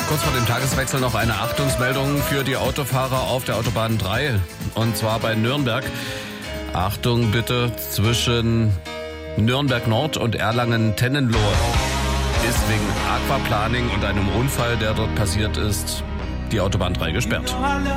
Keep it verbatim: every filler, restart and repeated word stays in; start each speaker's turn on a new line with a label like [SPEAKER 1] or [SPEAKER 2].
[SPEAKER 1] Kurz vor dem Tageswechsel noch eine Achtungsmeldung für die Autofahrer auf der Autobahn drei. Und zwar bei Nürnberg. Achtung bitte, zwischen Nürnberg Nord und Erlangen-Tennenlohe ist wegen Aquaplaning und einem Unfall, der dort passiert ist, die Autobahn drei gesperrt.